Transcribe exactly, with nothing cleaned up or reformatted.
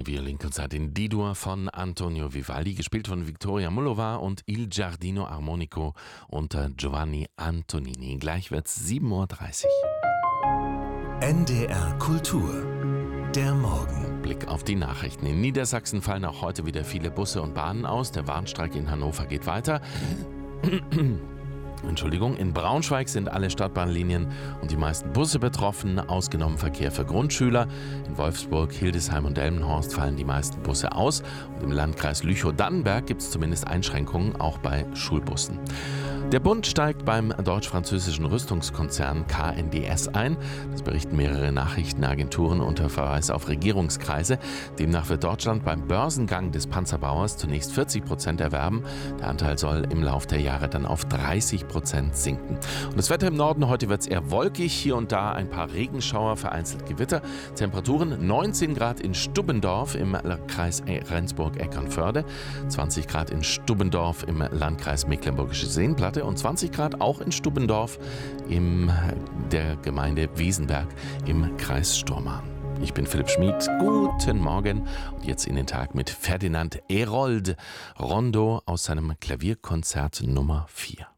Violinkonzert in D-Dur von Antonio Vivaldi, gespielt von Victoria Mullova und Il Giardino Armonico unter Giovanni Antonini. Gleich wird's sieben Uhr dreißig. N D R Kultur. Der Morgen. Blick auf die Nachrichten. In Niedersachsen fallen auch heute wieder viele Busse und Bahnen aus. Der Warnstreik in Hannover geht weiter. Entschuldigung, in Braunschweig sind alle Stadtbahnlinien und die meisten Busse betroffen, ausgenommen Verkehr für Grundschüler. In Wolfsburg, Hildesheim und Delmenhorst fallen die meisten Busse aus. Und im Landkreis Lüchow-Dannenberg gibt es zumindest Einschränkungen, auch bei Schulbussen. Der Bund steigt beim deutsch-französischen Rüstungskonzern K N D S ein. Das berichten mehrere Nachrichtenagenturen unter Verweis auf Regierungskreise. Demnach wird Deutschland beim Börsengang des Panzerbauers zunächst vierzig Prozent erwerben. Der Anteil soll im Laufe der Jahre dann auf dreißig Prozent sinken. Und das Wetter im Norden: heute wird es eher wolkig, hier und da ein paar Regenschauer, vereinzelt Gewitter. Temperaturen neunzehn Grad in Stubbendorf im Kreis Rendsburg-Eckernförde, zwanzig Grad in Stubbendorf im Landkreis Mecklenburgische Seenplatte und zwanzig Grad auch in Stubbendorf in der Gemeinde Wiesenberg im Kreis Stormarn. Ich bin Philipp Schmid, guten Morgen und jetzt in den Tag mit Ferdinand Herold, Rondo aus seinem Klavierkonzert Nummer vier.